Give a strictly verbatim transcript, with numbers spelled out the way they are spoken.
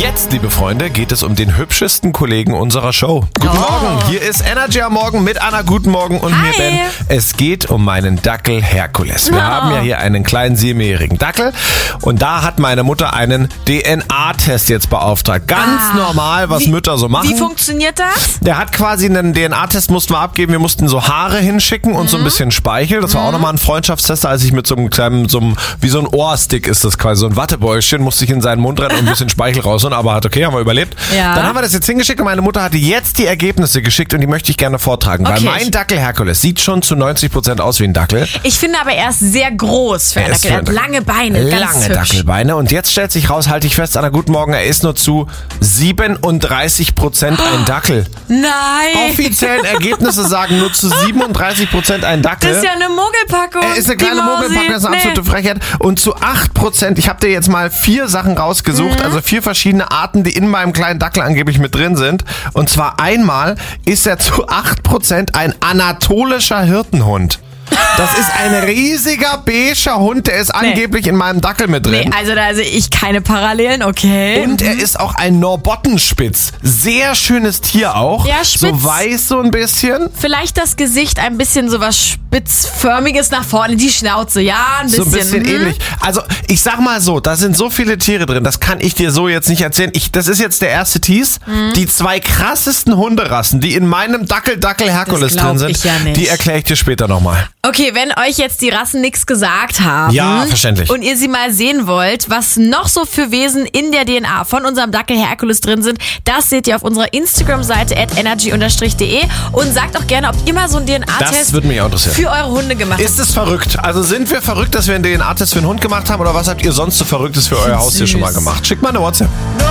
Jetzt, liebe Freunde, geht es um den hübschesten Kollegen unserer Show. Guten Oh. Morgen, hier ist Energy am Morgen mit Anna. Guten Morgen und Hi. mir Ben. Es geht um meinen Dackel Herkules. Wir Oh. haben ja hier einen kleinen siebenjährigen Dackel und da hat meine Mutter einen D N A-Test jetzt beauftragt. Ganz Ah. normal, was Wie- Mütter so machen. Wie funktioniert das? Der hat quasi einen D N A-Test, mussten wir abgeben. Wir mussten so Haare hinschicken und so ein bisschen Speichel. Das war auch nochmal ein Freundschaftstest, als ich mit so einem kleinen, so einem, wie so ein Ohrstick ist das quasi, so ein Wattebäuschen, musste ich in seinen Mund rennen und ein bisschen Speichel rausholen, aber hat okay, haben wir überlebt. Ja. Dann haben wir das jetzt hingeschickt und meine Mutter hatte jetzt die Ergebnisse geschickt und die möchte ich gerne vortragen. Weil Okay. mein Dackel Herkules sieht schon zu neunzig Prozent aus wie ein Dackel. Ich finde aber, er ist sehr groß für einen Er ist Dackel. Er hat für einen lange Beine. Ganz Lange hübsch. Dackelbeine. Und jetzt stellt sich raus, halte ich fest, Anna, guten Morgen, er ist nur zu siebenunddreißig Prozent ein Dackel. Nein. Offiziellen Ergebnisse sagen nur zu siebenunddreißig Prozent ein Dackel. Das ist ja eine Mogelpackung. Er ist eine die kleine Mausi. Mogelpackung, das ist eine Nee. absolute Frechheit. Und zu acht Prozent, ich habe dir jetzt mal vier Sachen rausgesucht, Mhm. also vier verschiedene Arten, die in meinem kleinen Dackel angeblich mit drin sind. Und zwar einmal ist er zu acht Prozent ein anatolischer Hirtenhund. Das ist ein riesiger beiger Hund, der ist angeblich in meinem Dackel mit drin. Nee, also da sehe ich keine Parallelen, okay. Und er ist auch ein Norbottenspitz. Sehr schönes Tier auch. Ja, spitz. So weiß so ein bisschen. Vielleicht das Gesicht ein bisschen so was Spitzförmiges nach vorne, die Schnauze, ja, ein bisschen. So ein bisschen mhm. ähnlich. Also ich sag mal so, da sind so viele Tiere drin, das kann ich dir so jetzt nicht erzählen. Ich, das ist jetzt der erste Tease. Mhm. Die zwei krassesten Hunderassen, die in meinem Dackel Dackel Herkules Das glaub drin sind, ich ja nicht. die erkläre ich dir später nochmal. Okay, wenn euch jetzt die Rassen nichts gesagt haben Ja, verständlich. und ihr sie mal sehen wollt, was noch so für Wesen in der D N A von unserem Dackel Herkules drin sind, das seht ihr auf unserer Instagram-Seite at energy unterstrich de und sagt auch gerne, ob ihr mal so einen D N A-Test Das würde mich auch interessieren. für eure Hunde gemacht habt. Ist es verrückt? Also sind wir verrückt, dass wir einen D N A-Test für einen Hund gemacht haben oder was habt ihr sonst so Verrücktes für euer Haustier Süß. schon mal gemacht? Schickt mal eine WhatsApp.